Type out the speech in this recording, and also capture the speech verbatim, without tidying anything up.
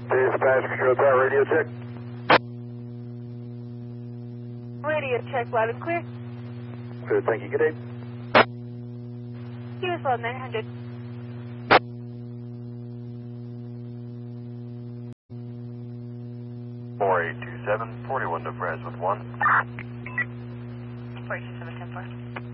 Dispatch, control tower, radio check. Radio check, loud and clear. Good, thank you. Good day. U S L nine hundred. four eight two seven, forty-one to Fres with one. four eight two seven, ten four.